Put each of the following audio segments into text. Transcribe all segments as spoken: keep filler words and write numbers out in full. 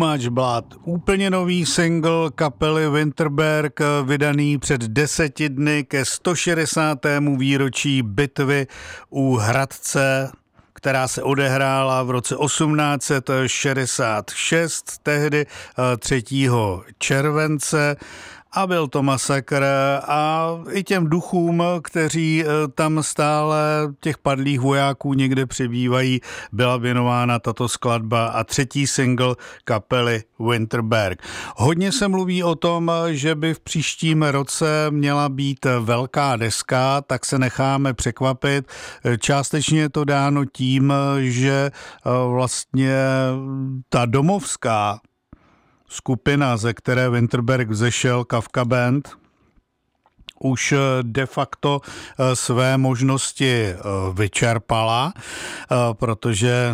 Much Blood, úplně nový single kapely Winterberg, vydaný před deseti dny ke sto šedesátému výročí bitvy u Hradce, která se odehrála v roce osmnáct set šedesát šest, tehdy třetího července. A byl to masakr a i těm duchům, kteří tam stále těch padlých vojáků někde přibývají, byla věnována tato skladba a třetí single kapely Winterberg. Hodně se mluví o tom, že by v příštím roce měla být velká deska, tak se necháme překvapit. Částečně je to dáno tím, že vlastně ta domovská skupina, ze které Winterberg vzešel, Kafka Band, už de facto své možnosti vyčerpala, protože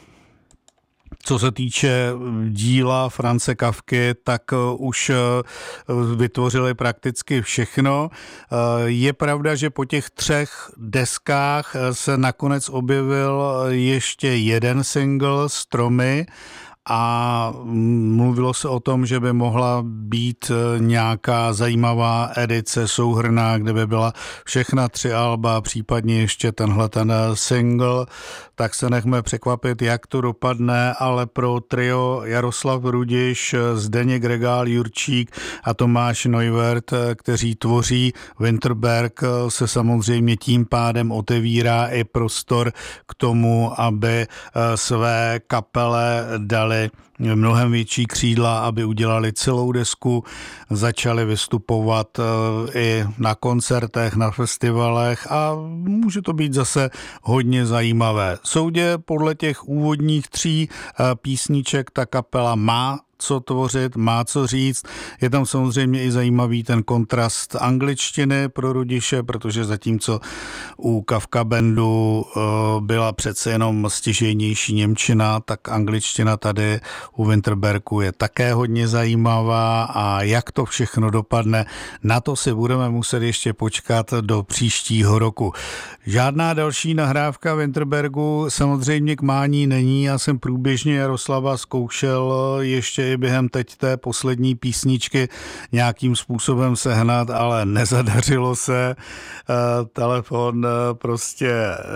co se týče díla Franze Kafky, tak už vytvořili prakticky všechno. Je pravda, že po těch třech deskách se nakonec objevil ještě jeden single, Stromy, a mluvilo se o tom, že by mohla být nějaká zajímavá edice souhrnná, kde by byla všechna tři alba, případně ještě tenhle ten single, tak se nechme překvapit, jak to dopadne, ale pro trio Jaroslav Rudiš, Zdeněk Regál Jurčík a Tomáš Neuwirth, kteří tvoří Winterberg, se samozřejmě tím pádem otevírá i prostor k tomu, aby své kapele dali mnohem větší křídla, aby udělali celou desku, začali vystupovat i na koncertech, na festivalech a může to být zase hodně zajímavé. Soudě podle těch úvodních tří písniček ta kapela má co tvořit, má co říct. Je tam samozřejmě i zajímavý ten kontrast angličtiny pro Rudiše, protože zatímco u Kafka Bandu byla přece jenom stěžejnější němčina, tak angličtina tady u Winterbergu je také hodně zajímavá a jak to všechno dopadne, na to si budeme muset ještě počkat do příštího roku. Žádná další nahrávka Winterbergu samozřejmě k mání není. Já jsem průběžně Jaroslava zkoušel ještě i během teď té poslední písničky nějakým způsobem sehnat, ale nezadařilo se. Telefon prostě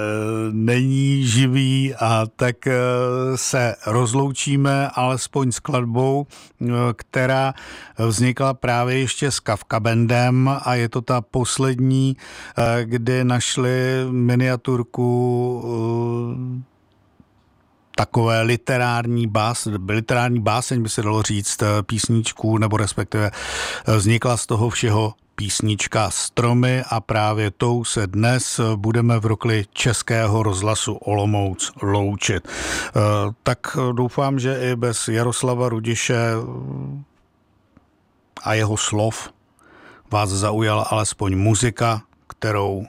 není živý a tak se rozloučíme alespoň skladbou, která vznikla právě ještě s Kafka Bandem a je to ta poslední, kdy našli miniaturku takové literární bás, literární báseň by se dalo říct, písničku, nebo respektive vznikla z toho všeho písnička Stromy a právě tou se dnes budeme v rokli Českého rozhlasu Olomouc loučit. Tak doufám, že i bez Jaroslava Rudiše a jeho slov vás zaujala alespoň muzika, kterou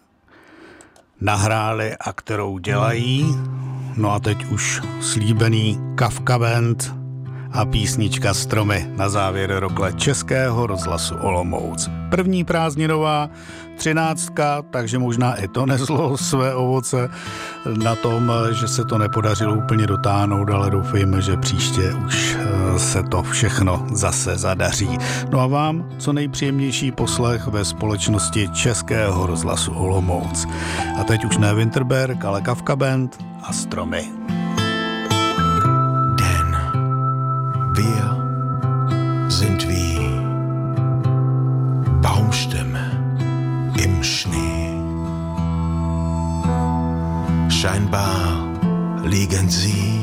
nahráli a kterou dělají. No a teď už slíbený Kafka Band a písnička Stromy na závěr rokle Českého rozhlasu Olomouc. První prázdninová třináctka, takže možná i to nezlo své ovoce na tom, že se to nepodařilo úplně dotáhnout, ale doufejme, že příště už se to všechno zase zadaří. No a vám co nejpříjemnější poslech ve společnosti Českého rozhlasu Olomouc. A teď už ne Winterberg, ale Kafka Band a Stromy. Denn wir sind wie Baumstämme im Schnee. Scheinbar liegen sie